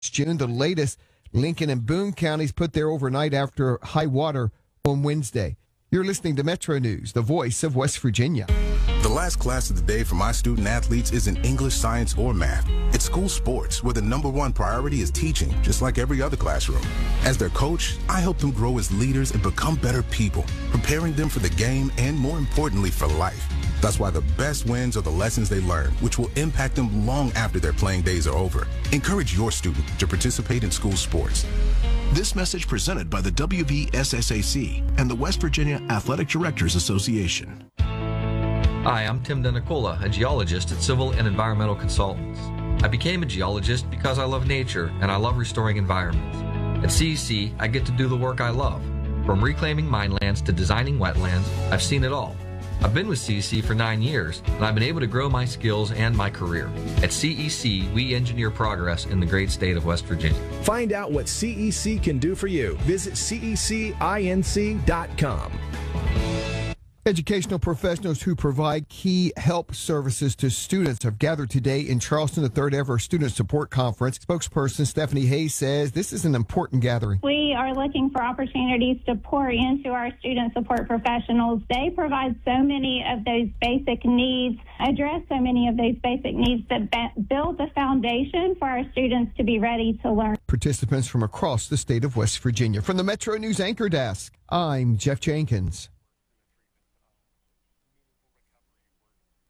June. The latest, Lincoln and Boone counties put there overnight after high water on Wednesday. You're listening to Metro News, the voice of West Virginia. The last class of the day for my student athletes isn't English, science, or math. It's school sports, where the number one priority is teaching, just like every other classroom. As their coach, I help them grow as leaders and become better people, preparing them for the game and, more importantly, for life. That's why the best wins are the lessons they learn, which will impact them long after their playing days are over. Encourage your student to participate in school sports. This message presented by the WVSSAC and the West Virginia Athletic Directors Association. Hi, I'm Tim DeNicola, a geologist at Civil and Environmental Consultants. I became a geologist because I love nature and I love restoring environments. At CEC, I get to do the work I love. From reclaiming minelands to designing wetlands, I've seen it all. I've been with CEC for 9 years, and I've been able to grow my skills and my career. At CEC, we engineer progress in the great state of West Virginia. Find out what CEC can do for you. Visit cecinc.com. Educational professionals who provide key help services to students have gathered today in Charleston, the third ever Student Support Conference. Spokesperson Stephanie Hayes says this is an important gathering. We are looking for opportunities to pour into our student support professionals. They provide so many of those basic needs, address so many of those basic needs that build the foundation for our students to be ready to learn. Participants from across the state of West Virginia. From the Metro News Anchor Desk, I'm Jeff Jenkins.